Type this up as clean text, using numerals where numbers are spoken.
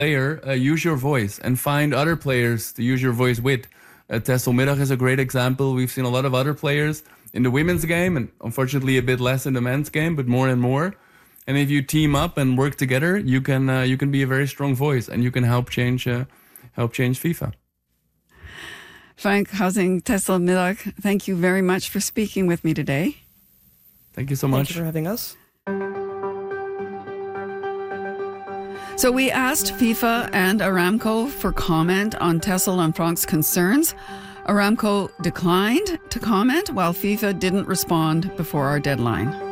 player, use your voice and find other players to use your voice with. Tessel Middag is a great example. We've seen a lot of other players in the women's game, and unfortunately a bit less in the men's game, but more and more. And if you team up and work together, you can be a very strong voice, and you can help change FIFA. Frank Huizing, Tessel Middag, thank you very much for speaking with me today. Thank you so much. Thank you for having us. So we asked FIFA and Aramco for comment on Tessel and Frank's concerns. Aramco declined to comment, while FIFA didn't respond before our deadline.